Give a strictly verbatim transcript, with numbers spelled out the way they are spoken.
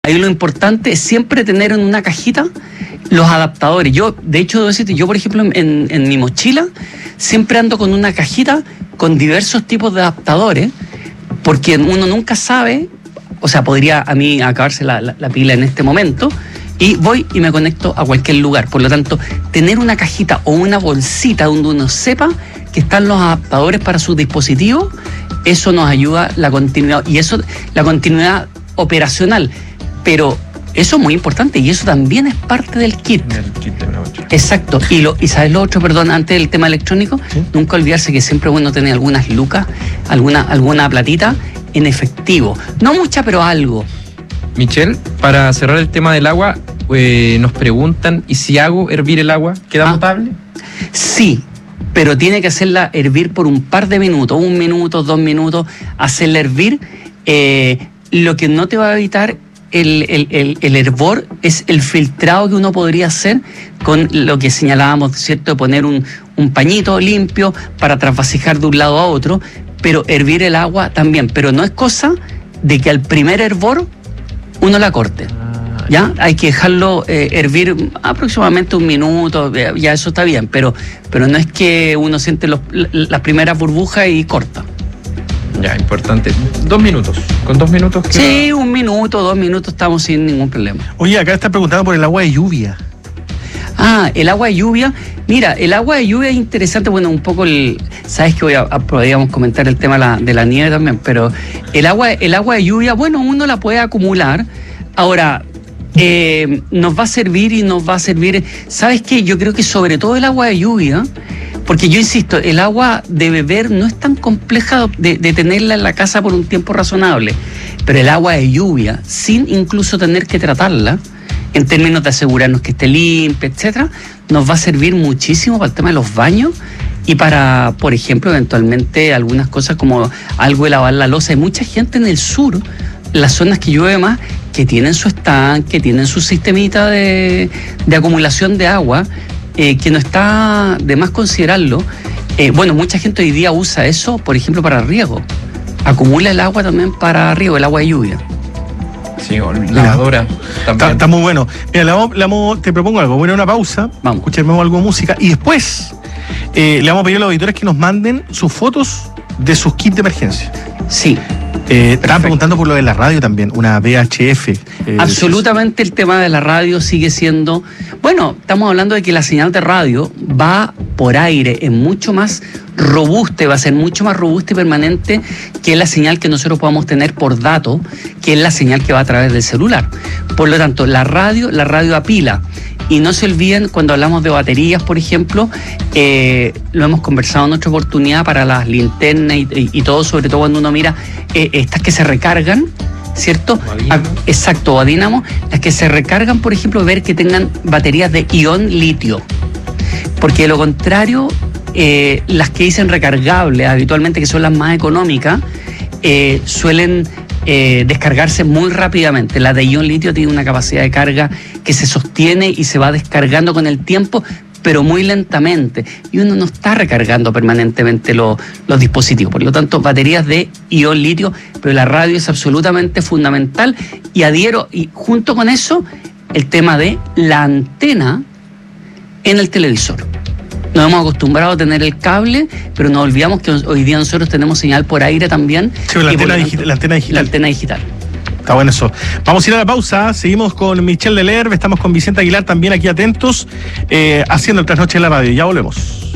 Ahí lo importante es siempre tener en una cajita los adaptadores. Yo, de hecho, debo decirte, yo por ejemplo en, en mi mochila siempre ando con una cajita con diversos tipos de adaptadores, porque uno nunca sabe, o sea, podría a mí acabarse la, la, la pila en este momento y voy y me conecto a cualquier lugar. Por lo tanto, tener una cajita o una bolsita donde uno sepa que están los adaptadores para sus dispositivos, eso nos ayuda la continuidad, y eso, la continuidad operacional. Pero eso es muy importante y eso también es parte del kit. El kit de una mochila. Exacto. Y, lo, y ¿sabes lo otro? Perdón, antes del tema electrónico, ¿sí? Nunca olvidarse que siempre es bueno tener algunas lucas, alguna, alguna platita en efectivo. No mucha, pero algo. Michelle, para cerrar el tema del agua, eh, nos preguntan, ¿y si hago hervir el agua, queda Ah. potable? Sí, pero tiene que hacerla hervir por un par de minutos, un minuto, dos minutos, hacerla hervir. Eh, lo que no te va a evitar El, el, el, el hervor es el filtrado que uno podría hacer con lo que señalábamos, ¿cierto? De poner un, un pañito limpio para trasvasijar de un lado a otro, pero hervir el agua también. Pero no es cosa de que al primer hervor uno la corte. ¿Ya? Hay que dejarlo eh, hervir aproximadamente un minuto, ya eso está bien, pero, pero no es que uno siente los, las primeras burbujas y corta. Ya, importante. Dos minutos. Con dos minutos. ¿qué? Sí, un minuto, dos minutos estamos sin ningún problema. Oye, acá está preguntando por el agua de lluvia. Ah, el agua de lluvia. Mira, el agua de lluvia es interesante. Bueno, un poco el. Sabes que voy a, a podríamos comentar el tema de la, de la nieve también, pero el agua, el agua de lluvia, bueno, uno la puede acumular. Ahora, eh, nos va a servir y nos va a servir. ¿Sabes qué? Yo creo que sobre todo el agua de lluvia. Porque yo insisto, el agua de beber no es tan compleja de, de tenerla en la casa por un tiempo razonable, pero el agua de lluvia, sin incluso tener que tratarla, en términos de asegurarnos que esté limpia, etcétera, nos va a servir muchísimo para el tema de los baños y para, por ejemplo, eventualmente algunas cosas como algo de lavar la loza. Hay mucha gente en el sur, las zonas que llueve más, que tienen su estanque, tienen su sistemita de, de acumulación de agua, Eh, que no está de más considerarlo. Eh, bueno, mucha gente hoy día usa eso, por ejemplo, para riego. Acumula el agua también para riego, el agua de lluvia. Sí, o lavadora también. Está, está muy bueno. Mira, le vamos, le vamos, te propongo algo. Voy a ir a una pausa, Vamos. escuchemos algo de música y después eh, le vamos a pedir a los auditores que nos manden sus fotos de sus kits de emergencia. Sí. Eh, estaban preguntando por lo de la radio también, una V H F. Eh, Absolutamente el tema de la radio sigue siendo... Bueno, estamos hablando de que la señal de radio va por aire, es mucho más robusta, va a ser mucho más robusta y permanente que la señal que nosotros podamos tener por datos, que es la señal que va a través del celular. Por lo tanto, la radio, la radio a pila. Y no se olviden, cuando hablamos de baterías, por ejemplo, eh, lo hemos conversado en otra oportunidad para las linternas y, y, y todo, sobre todo cuando uno mira eh, estas que se recargan, ¿cierto? A, exacto, o a dínamo, las que se recargan, por ejemplo, ver que tengan baterías de ion litio. Porque de lo contrario, eh, las que dicen recargables, habitualmente, que son las más económicas, eh, suelen... Eh, descargarse muy rápidamente. La de ion litio tiene una capacidad de carga que se sostiene y se va descargando con el tiempo, pero muy lentamente, y uno no está recargando permanentemente lo, los dispositivos. Por lo tanto, baterías de ion litio, pero la radio es absolutamente fundamental, y adhiero, y junto con eso, el tema de la antena en el televisor. Nos hemos acostumbrado a tener el cable, pero nos olvidamos que hoy día nosotros tenemos señal por aire también. Sí, la, antena digital, la antena digital. La antena digital. Está bueno eso. Vamos a ir a la pausa. Seguimos con Michelle Delerve, estamos con Vicente Aguilar también aquí atentos, eh, haciendo el Trasnoche de la Radio. Ya volvemos.